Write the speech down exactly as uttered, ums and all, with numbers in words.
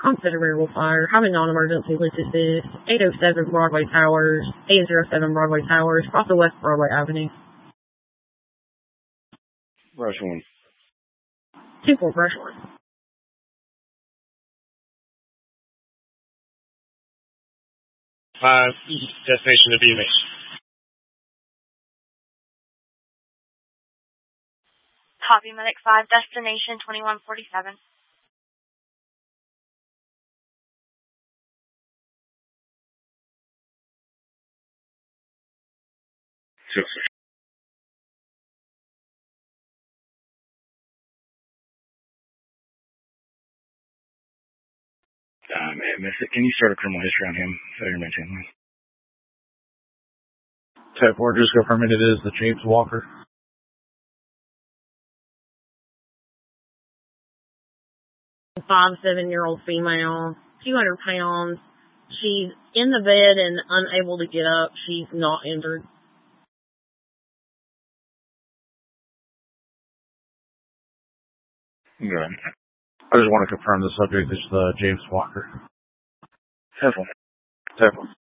Onset of variable fire. Having non-emergency listed this. eight oh seven Broadway Towers. eight oh seven Broadway Towers. Across the West Broadway Avenue. Rush one. two four Brush one. Five, destination to B M H. Copy, Medic five, destination twenty-one forty-seven. Six. Ah, man, missed it. Can you start a criminal history on him? Failure to maintain line. Type four, just confirming it is the James Walker. Five seven-year-old female, two hundred pounds. She's in the bed and unable to get up. She's not injured. Good. I just want to confirm the subject is the James Walker. Careful. Careful.